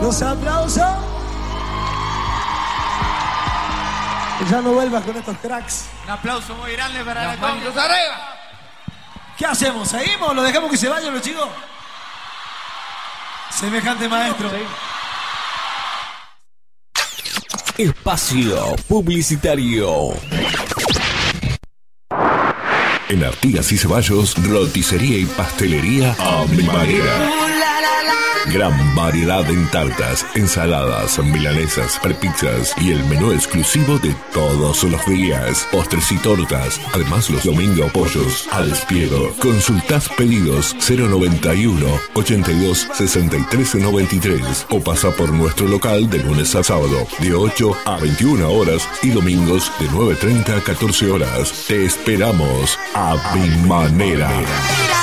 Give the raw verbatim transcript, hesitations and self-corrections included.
Los aplausos. Que ya no vuelvas con estos cracks. Un aplauso muy grande para Las la manitos arriba. ¿Qué hacemos? ¿Seguimos o lo dejamos que se vayan los chicos? Semejante maestro. Espacio publicitario. En Artigas y Ceballos, roticería y pastelería a mi manera. Gran variedad en tartas, ensaladas, milanesas, prepizzas y el menú exclusivo de todos los días. Postres y tortas, además los domingos pollos al espiego. Consultad pedidos cero noventa y uno, ochenta y dos, sesenta y tres noventa y tres o pasa por nuestro local de lunes a sábado de ocho a veintiuna horas y domingos de nueve treinta a catorce horas. Te esperamos a mi manera.